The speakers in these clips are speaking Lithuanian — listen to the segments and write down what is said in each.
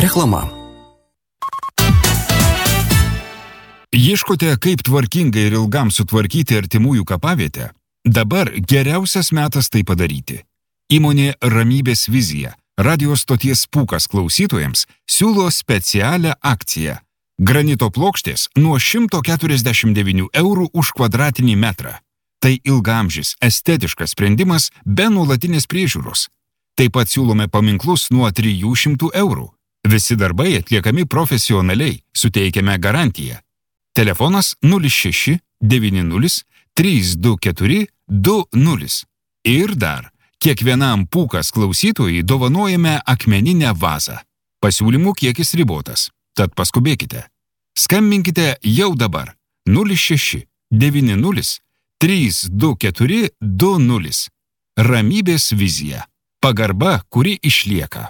Reklama. Ieškote, kaip tvarkingai ir ilgam sutvarkyti artimųjų kapavietę? Dabar geriausias metas tai padaryti. Įmonė Ramybės vizija, radio stoties Pūkas klausytojams, siūlo specialią akciją. Granito plokštės nuo 149 eurų už kvadratinį metrą. Tai ilgaamžis, estetiškas sprendimas be nuolatinės priežiūros. Taip pat siūlome paminklus nuo 300 eurų. Visi darbai atliekami profesionaliai, suteikiame garantiją. Telefonas 06 90 324 20. Ir dar, kiekvienam Pūkas klausytojui dovanojame akmeninę vazą. Pasiūlymų kiekis ribotas, tad paskubėkite. Skambinkite jau dabar 06 90 324 20. Ramybės vizija. Pagarba, kuri išlieka.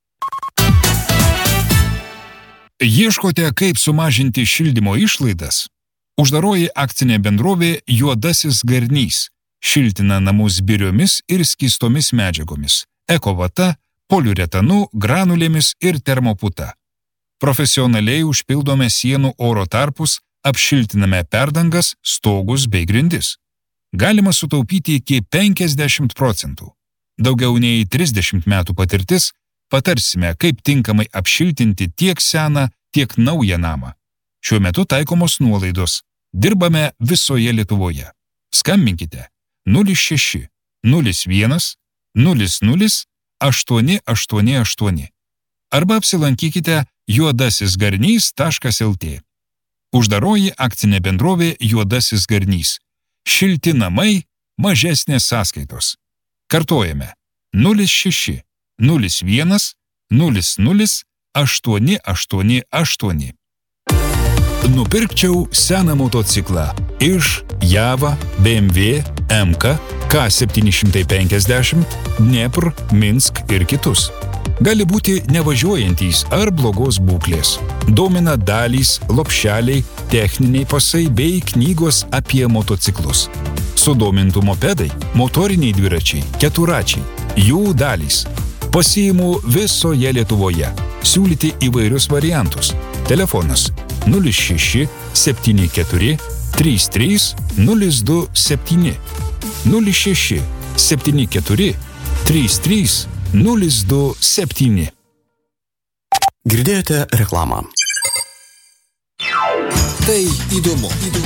Ieškote, kaip sumažinti šildymo išlaidas? Uždaroji akcinė bendrovė Juodasis Garnys šiltina namus biriomis ir skystomis medžiagomis, ekovata, poliuretanu, granulėmis ir termoputa. Profesionaliai užpildome sienų oro tarpus, apšiltiname perdangas, stogus bei grindis. Galima sutaupyti iki 50%. Daugiau nei 30 metų patirtis, patarsime, kaip tinkamai apšiltinti tiek seną, tiek naują namą. Šiuo metu taikomos nuolaidos. Dirbame visoje Lietuvoje. Skambinkite 06 01 00 888 arba apsilankykite juodasisgarnys.lt. Uždaroji akcinė bendrovė Juodasis Garnys. Šilti namai, mažesnės sąskaitos. Kartojame 06 01 00 888. Nupirkčiau seną motociklą iš Java, BMW, MK, K750, Dnepr, Minsk ir kitus. Gali būti nevažiuojantys ar blogos būklės. Domina dalys, lopšeliai, techniniai pasai bei knygos apie motociklus. Sudomintų mopedai, motoriniai dviračiai, keturačiai, jų dalys. Pasiimu visoje Lietuvoje. Siūlyti įvairius variantus. Telefonas 06 74 33 027 06 74 33 027. Girdėjote reklamą. Tai įdomu.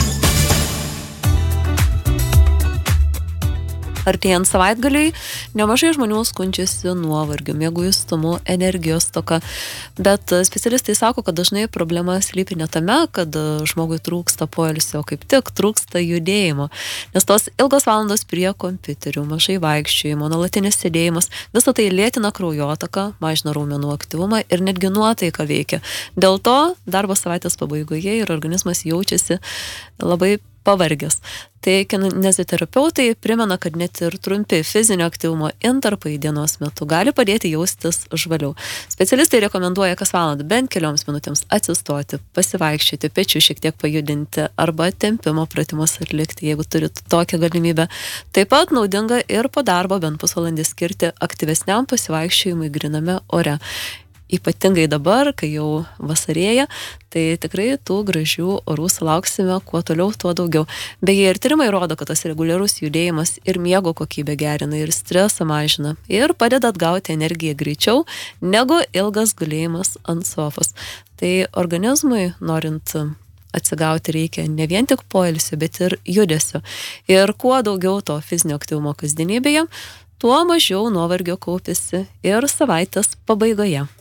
Artėjant savaitgaliui, nemažai žmonių skundžiasi nuovargiu, mieguistumu, energijos stoka, bet specialistai sako, kad dažnai problema slypi ne tame, kad žmogui trūksta poilsio, kaip tik trūksta judėjimo, nes tos ilgos valandos prie kompiuterių, mažai vaikščiojimo, nuolatinis sėdėjimas, visą tai lėtina kraujotaką, mažina raumenų aktyvumą ir netgi nuotaiką veikia. Dėl to darbo savaitės pabaigoje ir organizmas jaučiasi labai pavargęs. Tai kineziterapeutai primena, kad net ir trumpi fizinio aktyvumo intarpai dienos metu gali padėti jaustis žvaliau. Specialistai rekomenduoja kas valandą bent kelioms minutėms atsistoti, pasivaikščioti, pečių šiek tiek pajudinti arba tempimo pratimus atlikti, jeigu turit tokią galimybę. Taip pat naudinga ir po darbo bent pusvalandį skirti aktyvesniam pasivaikščiojimui gryname ore. Ypatingai dabar, kai jau vasarėja, tai tikrai tų gražių orų sulauksime kuo toliau, tuo daugiau. Beje, ir tyrimai rodo, kad tas reguliarus judėjimas ir miego kokybę gerina, ir stresą mažina, ir padeda atgauti energiją greičiau, negu ilgas gulėjimas ant sofos. Tai organizmui, norint atsigauti, reikia ne vien tik poilsio, bet ir judesio. Ir kuo daugiau to fizinio aktyvumo kasdienybėje, tuo mažiau nuovargio kaupiasi ir savaitės pabaigoje.